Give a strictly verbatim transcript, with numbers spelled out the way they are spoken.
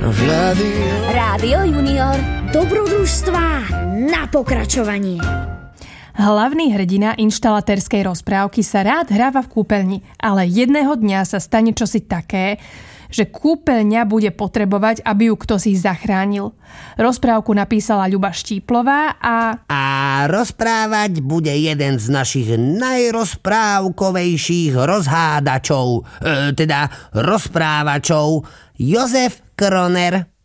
Rádio. Rádio Junior. Dobrodružstvá na pokračovanie. Hlavný hrdina inštalatérskej rozprávky sa rád hráva v kúpeľni, ale jedného dňa sa stane čosi také, že kúpeľňa bude potrebovať, aby ju ktosi zachránil. Rozprávku napísala Ľuba Štíplová a... A rozprávať bude jeden z našich najrozprávkovejších rozhádačov, e, teda rozprávačov, Jozef Kroner.